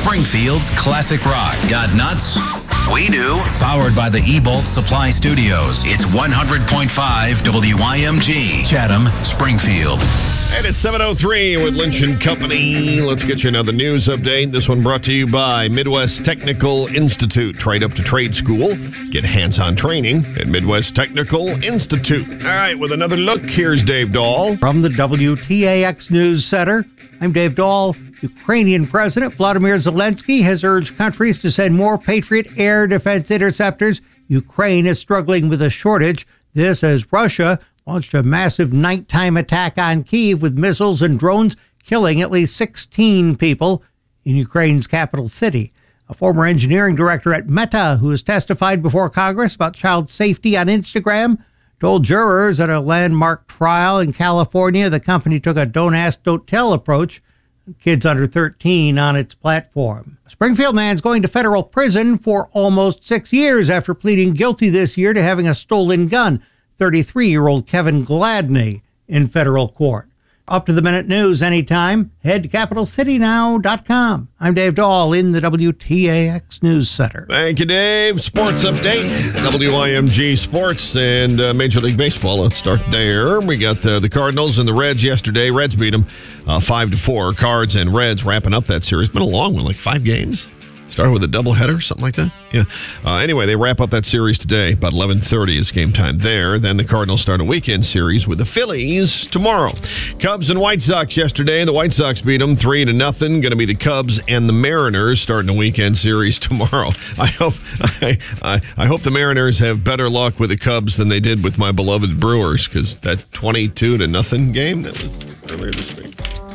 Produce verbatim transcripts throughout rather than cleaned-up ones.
Springfield's classic rock. Got nuts? We do. Powered by the eBolt Supply Studios. It's one hundred point five W Y M G, Chatham, Springfield. And it's seven oh three with Lynch and Company. Let's get you another news update. This one brought to you by Midwest Technical Institute. Trade up to trade school. Get hands-on training at Midwest Technical Institute. All right, with another look, here's Dave Dahl. From the W T A X News Center, I'm Dave Dahl. Ukrainian President Vladimir Zelensky has urged countries to send more Patriot air defense interceptors. Ukraine is struggling with a shortage. This as Russia launched a massive nighttime attack on Kyiv with missiles and drones, killing at least sixteen people in Ukraine's capital city. A former engineering director at Meta, who has testified before Congress about child safety on Instagram, told jurors at a landmark trial in California the company took a don't ask, don't tell approach to kids under thirteen on its platform. A Springfield man's going to federal prison for almost six years after pleading guilty this year to having a stolen gun. thirty-three-year-old Kevin Gladney in federal court. Up to the minute news anytime. Head to capital city now dot com. I'm Dave Dahl in the W T A X News Center. Thank you, Dave. Sports update. W I M G Sports and uh, Major League Baseball. Let's start there. We got uh, the Cardinals and the Reds yesterday. Reds beat them uh, five to four. Cards and Reds wrapping up that series. Been a long one, like five games. Started with a doubleheader, something like that. Yeah. Uh, anyway, they wrap up that series today. About eleven thirty is game time there. Then the Cardinals start a weekend series with the Phillies tomorrow. Cubs and White Sox yesterday. The White Sox beat them three to nothing. Going to be the Cubs and the Mariners starting a weekend series tomorrow. I hope I, I, I hope the Mariners have better luck with the Cubs than they did with my beloved Brewers, because that twenty-two to nothing game that was earlier this week.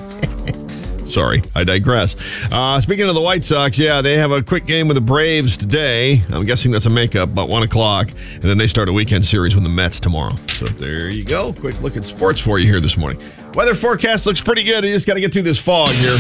Sorry, I digress. Uh, speaking of the White Sox, yeah, they have a quick game with the Braves today. I'm guessing that's a makeup, about one o'clock. And then they start a weekend series with the Mets tomorrow. So there you go. Quick look at sports for you here this morning. Weather forecast looks pretty good. You just got to get through this fog here.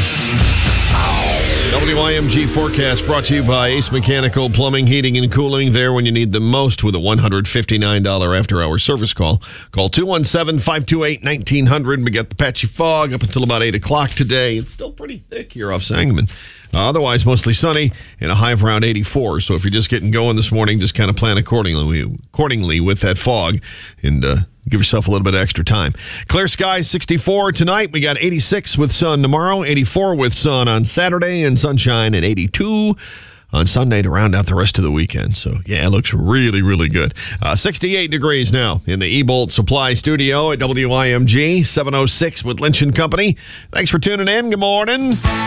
W I M G forecast brought to you by Ace Mechanical Plumbing, Heating, and Cooling. There when you need them most with a one hundred fifty-nine dollars after-hour service call. Call two one seven, five two eight, one nine hundred. We got the patchy fog up until about eight o'clock today. It's still pretty thick here off Sangamon. Uh, otherwise, mostly sunny and a high of around eighty-four. So if you're just getting going this morning, just kind of plan accordingly, accordingly with that fog and uh, give yourself a little bit of extra time. Clear skies, sixty-four tonight. We got eighty-six with sun tomorrow, eighty-four with sun on Saturday, and sunshine at eighty-two on Sunday to round out the rest of the weekend. So, yeah, it looks really, really good. Uh, sixty-eight degrees now in the eBolt Supply Studio at W I M G, seven oh six with Lynch and Company. Thanks for tuning in. Good morning.